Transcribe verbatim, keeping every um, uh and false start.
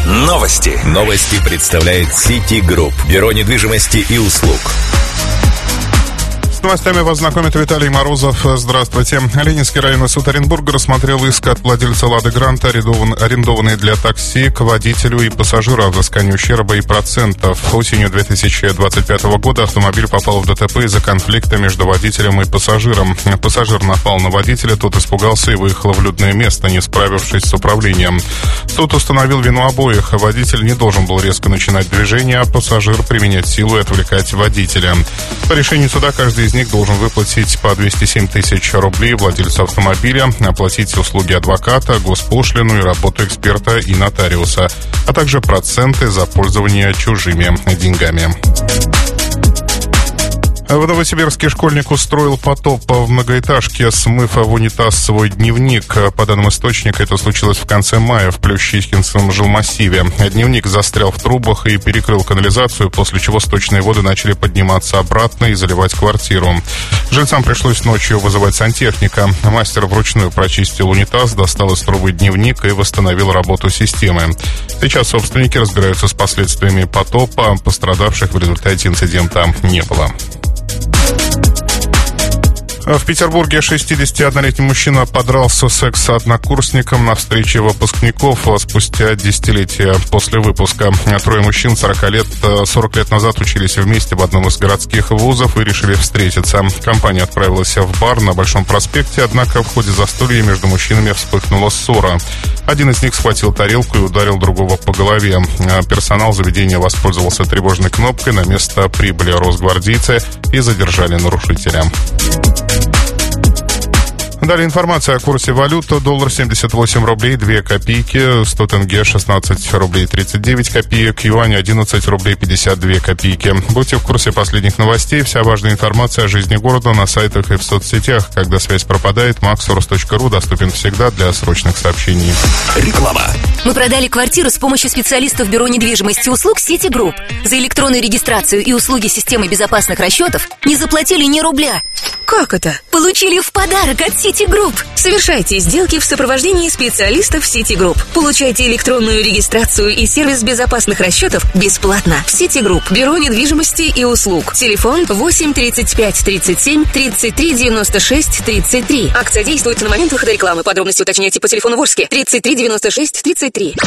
Новости. Новости представляет City Group. Бюро недвижимости и услуг. С новостями вас знакомит Виталий Морозов. Здравствуйте. Ленинский районный суд Оренбурга рассмотрел иск от владельца «Лады Гранта», арендованный для такси, к водителю и пассажиру о взыскании ущерба и процентов. Осенью две тысячи двадцать пятого года автомобиль попал в ДТП из-за конфликта между водителем и пассажиром. Пассажир напал на водителя, тот испугался и выехал в людное место, не справившись с управлением. Суд установил вину обоих. Водитель не должен был резко начинать движение, а пассажир применять силу и отвлекать водителя. По решению суда каждый из них должен выплатить по двести семь тысяч рублей владельцу автомобиля, оплатить услуги адвоката, госпошлину и работу эксперта и нотариуса, а также проценты за пользование чужими деньгами. В Новосибирске школьник устроил потоп в многоэтажке, смыв в унитаз свой дневник. По данным источника, это случилось в конце мая в Плющихинском жилмассиве. Дневник застрял в трубах и перекрыл канализацию, после чего сточные воды начали подниматься обратно и заливать квартиру. Жильцам пришлось ночью вызывать сантехника. Мастер вручную прочистил унитаз, достал из трубы дневник и восстановил работу системы. Сейчас собственники разбираются с последствиями потопа. Пострадавших в результате инцидента не было. В Петербурге шестидесятиоднолетний мужчина подрался с экс-однокурсником на встрече выпускников спустя десятилетия после выпуска. Трое мужчин сорок лет, сорок лет назад учились вместе в одном из городских вузов и решили встретиться. Компания отправилась в бар на Большом проспекте, однако в ходе застолья между мужчинами вспыхнула ссора. Один из них схватил тарелку и ударил другого по голове. Персонал заведения воспользовался тревожной кнопкой, на место прибыли росгвардейцы и задержали нарушителя. Далее информация о курсе валюты. Доллар семьдесят восемь рублей две копейки, сто тенге шестнадцать рублей тридцать девять копеек, юань одиннадцать рублей пятьдесят две копейки. Будьте в курсе последних новостей. Вся важная информация о жизни города на сайтах и в соцсетях. Когда связь пропадает, максурус точка ру доступен всегда для срочных сообщений. Реклама. Мы продали квартиру с помощью специалистов Бюро недвижимости и услуг City Group. За электронную регистрацию и услуги системы безопасных расчетов не заплатили ни рубля. Как это? Получили в подарок от City Group. Совершайте сделки в сопровождении специалистов City Group. Получайте электронную регистрацию и сервис безопасных расчетов бесплатно. City Group. Бюро недвижимости и услуг. Телефон восемь тридцать пять тридцать семь тридцать три девяносто шесть тридцать три. Акция действует на момент выхода рекламы. Подробности уточняйте по телефону Ворске тридцать три девяносто шесть тридцать три.